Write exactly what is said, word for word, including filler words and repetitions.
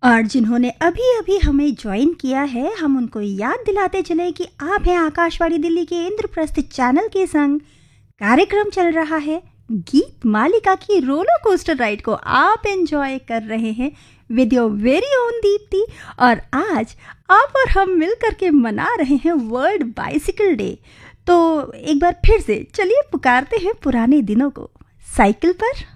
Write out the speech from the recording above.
और जिन्होंने अभी-अभी हमें जॉइन किया है, हम उनको याद दिलाते चलें कि आप हैं आकाशवाणी दिल्ली के इंद्रप्रस्थ चैनल के संग। कार्यक्रम चल रहा है गीत मालिका की रोलर कोस्टर राइड को आप एंजॉय कर रहे हैं with your very own Deepti. और आज आप और हम मिल करके मना रहे हैं वर्ल्ड बाइसिकल डे। तो एक बार फिर से चलिए पुकारते हैं पुराने दिनों को। साइकिल पर